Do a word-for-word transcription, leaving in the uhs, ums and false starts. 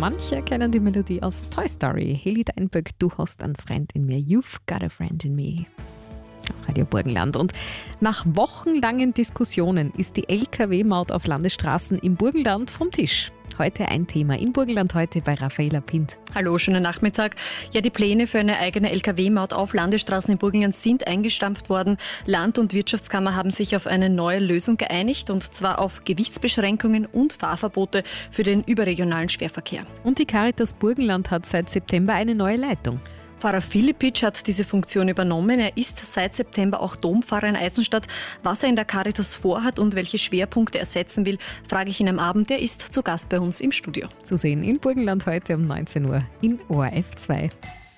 Manche kennen die Melodie aus Toy Story. Heli Deinböck, du hast einen Freund in mir. You've got a friend in me. Auf Radio Burgenland. Und nach wochenlangen Diskussionen ist die L K W-Maut auf Landesstraßen im Burgenland vom Tisch. Heute ein Thema in Burgenland heute bei Raffaela Pint. Hallo, schönen Nachmittag. Ja, die Pläne für eine eigene L K W-Maut auf Landesstraßen in Burgenland sind eingestampft worden. Land- und Wirtschaftskammer haben sich auf eine neue Lösung geeinigt, und zwar auf Gewichtsbeschränkungen und Fahrverbote für den überregionalen Schwerverkehr. Und die Caritas Burgenland hat seit September eine neue Leitung. Pfarrer Philippitsch hat diese Funktion übernommen. Er ist seit September auch Dompfarrer in Eisenstadt. Was er in der Caritas vorhat und welche Schwerpunkte er setzen will, frage ich ihn am Abend. Er ist zu Gast bei uns im Studio. Zu sehen in Burgenland heute um neunzehn Uhr in O R F zwei.